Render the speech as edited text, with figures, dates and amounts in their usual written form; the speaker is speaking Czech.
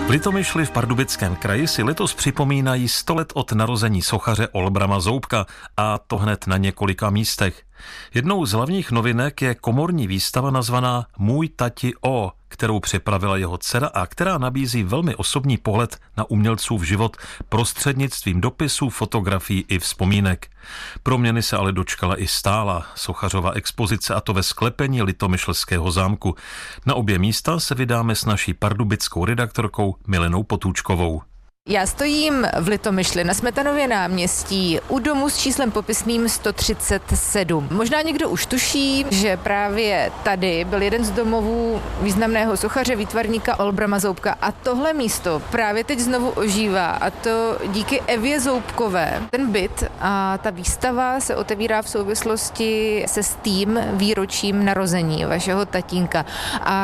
V Litomyšli v Pardubickém kraji si letos připomínají 100 let od narození sochaře Olbrama Zoubka, a to hned na několika místech. Jednou z hlavních novinek je komorní výstava nazvaná Můj tati O, kterou připravila jeho dcera a která nabízí velmi osobní pohled na umělcův život prostřednictvím dopisů, fotografií i vzpomínek. Proměny se ale dočkala i stálá sochařova expozice, a to ve sklepení Litomyšlského zámku. Na obě místa se vydáme s naší pardubickou redaktorkou Milenou Potůčkovou. Já stojím v Litomyšli na Smetanově náměstí u domu s číslem popisným 137. Možná někdo už tuší, že právě tady byl jeden z domovů významného sochaře, výtvarníka Olbrama Zoubka, a tohle místo právě teď znovu ožívá, a to díky Evě Zoubkové. Ten byt a ta výstava se otevírá v souvislosti se 100. výročím narození vašeho tatínka. A